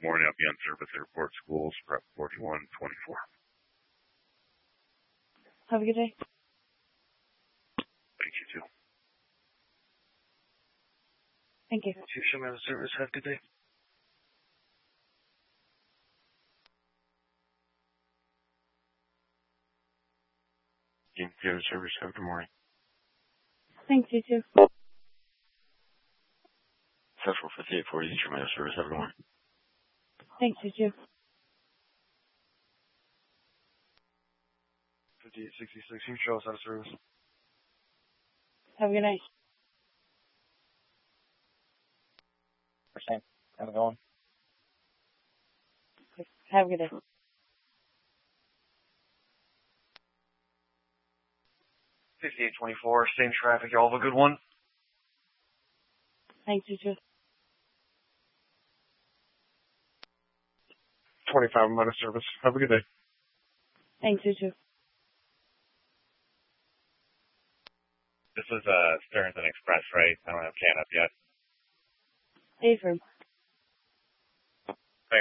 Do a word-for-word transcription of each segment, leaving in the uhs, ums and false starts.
Morning, I'll be on service at Airport Schools, prep forty-one twenty-four. Have a good day. Thank you, too. Thank you. Chief Showman of Service, have a good day. Team Field Service, have a good morning. Thanks, you too. Central fifty-eight forty, Showman of Service, have a good morning. Thanks, you too. fifty-eight sixty-six, Team Charles, out of service. Have a good night. Percent. How's it going? Have a good day. fifty-eight twenty-four, same traffic, y'all have a good one. Thanks, you too. twenty-five, I'm out of service. Have a good day. Thanks, you too. This is uh, Stearns and Express, right? I don't have can up yet. Affirm. Fair.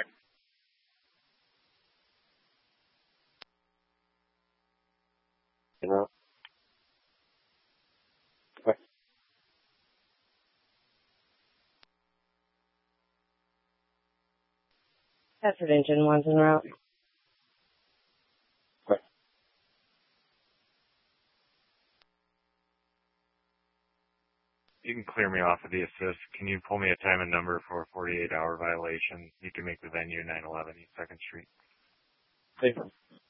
You know? What? Bedford engine one's en route. What? You can clear me off of the assist. Can you pull me a time and number for a forty-eight hour violation? You can make the venue nine eleven East second Street. Affirm.